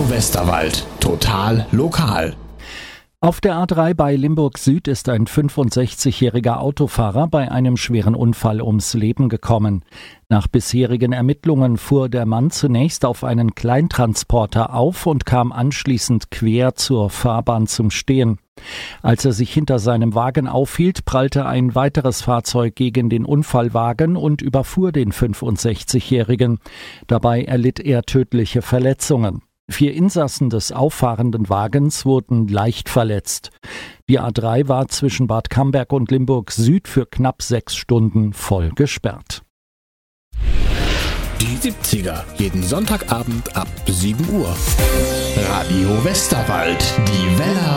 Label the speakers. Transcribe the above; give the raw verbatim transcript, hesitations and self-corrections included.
Speaker 1: Westerwald. Total lokal.
Speaker 2: Auf der A drei bei Limburg Süd ist ein fünfundsechzigjähriger Autofahrer bei einem schweren Unfall ums Leben gekommen. Nach bisherigen Ermittlungen fuhr der Mann zunächst auf einen Kleintransporter auf und kam anschließend quer zur Fahrbahn zum Stehen. Als er sich hinter seinem Wagen aufhielt, prallte ein weiteres Fahrzeug gegen den Unfallwagen und überfuhr den fünfundsechzigjährigen. Dabei erlitt er tödliche Verletzungen. Vier Insassen des auffahrenden Wagens wurden leicht verletzt. Die A drei war zwischen Bad Camberg und Limburg Süd für knapp sechs Stunden voll gesperrt.
Speaker 1: Die siebziger, jeden Sonntagabend ab sieben Uhr. Radio Westerwald, die Welle